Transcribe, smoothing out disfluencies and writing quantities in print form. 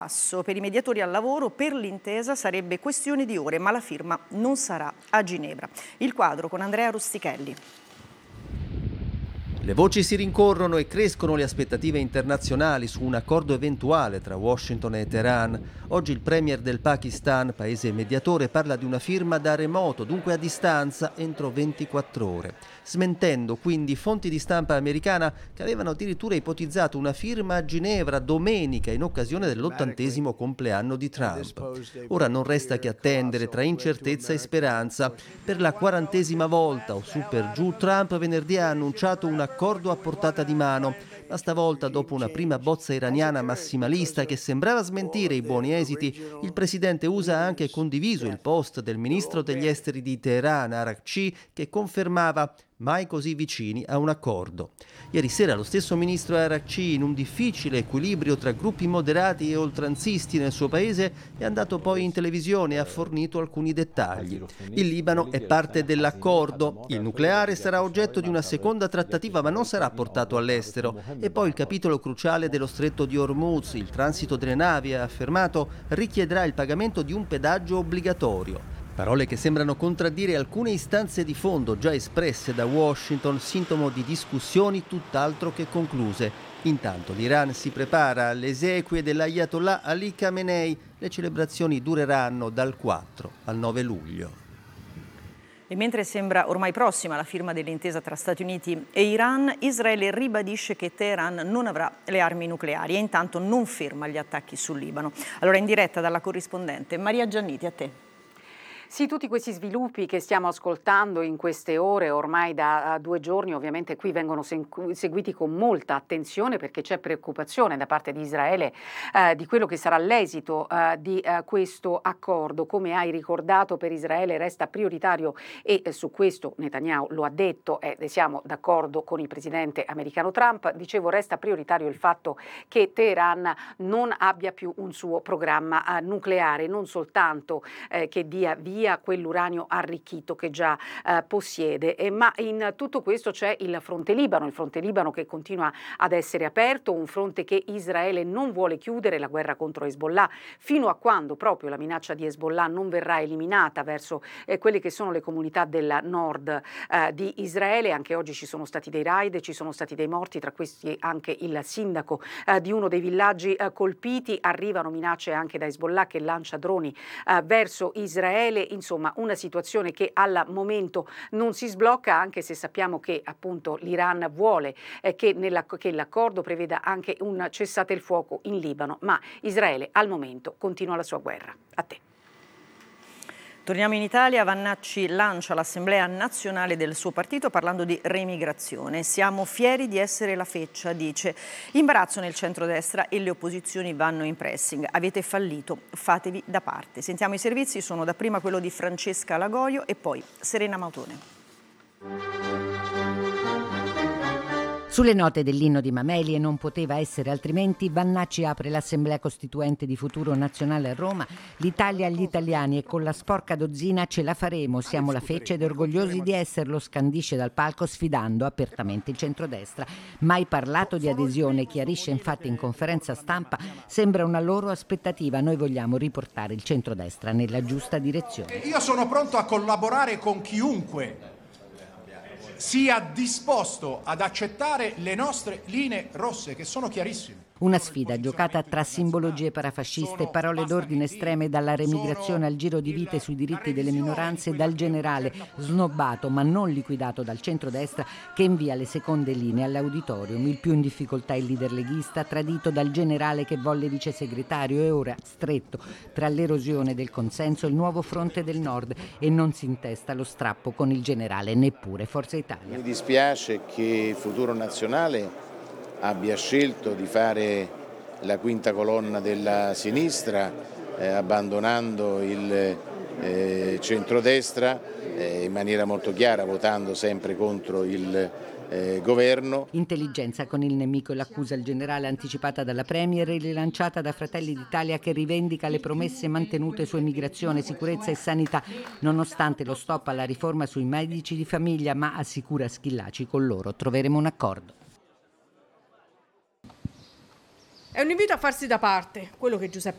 Per i mediatori al lavoro per l'intesa sarebbe questione di ore, ma la firma non sarà a Ginevra. Il quadro con Andrea Rustichelli. Le voci si rincorrono e crescono le aspettative internazionali su un accordo eventuale tra Washington e Teheran. Oggi il premier del Pakistan, paese mediatore, parla di una firma da remoto, dunque a distanza, entro 24 ore, smentendo quindi fonti di stampa americana che avevano addirittura ipotizzato una firma a Ginevra domenica in occasione dell'80° compleanno di Trump. Ora non resta che attendere tra incertezza e speranza. Per la 40ª volta o su per giù, Trump venerdì ha annunciato un accordo a portata di mano, ma stavolta dopo una prima bozza iraniana massimalista che sembrava smentire i buoni esiti, il presidente USA ha anche condiviso il post del ministro degli esteri di Teheran, Arakci, che confermava mai così vicini a un accordo. Ieri sera lo stesso ministro Arakci, in un difficile equilibrio tra gruppi moderati e oltranzisti nel suo paese, è andato poi in televisione e ha fornito alcuni dettagli. Il Libano è parte dell'accordo, il nucleare sarà oggetto di una seconda trattativa ma non sarà portato all'estero, e poi il capitolo cruciale dello stretto di Hormuz, il transito delle navi, ha affermato, richiederà il pagamento di un pedaggio obbligatorio. Parole che sembrano contraddire alcune istanze di fondo già espresse da Washington, sintomo di discussioni tutt'altro che concluse. Intanto l'Iran si prepara alle esequie dell'Ayatollah Ali Khamenei. Le celebrazioni dureranno dal 4 al 9 luglio. E mentre sembra ormai prossima la firma dell'intesa tra Stati Uniti e Iran, Israele ribadisce che Teheran non avrà le armi nucleari e intanto non ferma gli attacchi sul Libano. Allora, in diretta dalla corrispondente Maria Gianniti, a te. Sì, tutti questi sviluppi che stiamo ascoltando in queste ore, ormai da 2 giorni, ovviamente qui vengono seguiti con molta attenzione perché c'è preoccupazione da parte di Israele di quello che sarà l'esito di questo accordo. Come hai ricordato, per Israele resta prioritario, e su questo Netanyahu lo ha detto, siamo d'accordo con il presidente americano Trump, dicevo resta prioritario il fatto che Teheran non abbia più un suo programma nucleare, non soltanto che dia via quell'uranio arricchito che già possiede, ma in tutto questo c'è il fronte Libano che continua ad essere aperto, un fronte che Israele non vuole chiudere, la guerra contro Hezbollah, fino a quando proprio la minaccia di Hezbollah non verrà eliminata verso quelle che sono le comunità del nord di Israele. Anche oggi ci sono stati dei raid, ci sono stati dei morti, tra questi anche il sindaco di uno dei villaggi colpiti. Arrivano minacce anche da Hezbollah che lancia droni verso Israele. Insomma, una situazione che al momento non si sblocca, anche se sappiamo che appunto l'Iran vuole che l'accordo preveda anche un cessate il fuoco in Libano, ma Israele al momento continua la sua guerra. A te. Torniamo in Italia. Vannacci lancia l'Assemblea nazionale del suo partito parlando di remigrazione. Siamo fieri di essere la feccia, dice. Imbarazzo nel centrodestra e le opposizioni vanno in pressing. Avete fallito, fatevi da parte. Sentiamo i servizi, sono dapprima quello di Francesca Lagoio e poi Serena Mautone. Sulle note dell'inno di Mameli, e non poteva essere altrimenti, Vannacci apre l'Assemblea Costituente di Futuro Nazionale a Roma. L'Italia agli italiani e con la sporca dozzina ce la faremo, siamo la feccia ed orgogliosi di esserlo, scandisce dal palco sfidando apertamente il centrodestra. Mai parlato di adesione, chiarisce infatti in conferenza stampa, sembra una loro aspettativa, noi vogliamo riportare il centrodestra nella giusta direzione. Io sono pronto a collaborare con chiunque sia disposto ad accettare le nostre linee rosse, che sono chiarissime. Una sfida giocata tra simbologie parafasciste, parole d'ordine estreme, dalla remigrazione al giro di vite sui diritti delle minoranze, dal generale snobbato ma non liquidato dal centrodestra che invia le seconde linee all'auditorium. Il più in difficoltà il leader leghista, tradito dal generale che volle vice segretario, e ora stretto tra l'erosione del consenso e il nuovo fronte del nord, e non si intesta lo strappo con il generale neppure Forza Italia. Mi dispiace che Futuro Nazionale abbia scelto di fare la quinta colonna della sinistra, abbandonando il centrodestra in maniera molto chiara, votando sempre contro il governo. Intelligenza con il nemico e l'accusa al generale anticipata dalla Premier e rilanciata da Fratelli d'Italia, che rivendica le promesse mantenute su immigrazione, sicurezza e sanità, nonostante lo stop alla riforma sui medici di famiglia, ma assicura Schillaci con loro troveremo un accordo. È un invito a farsi da parte, quello che Giuseppe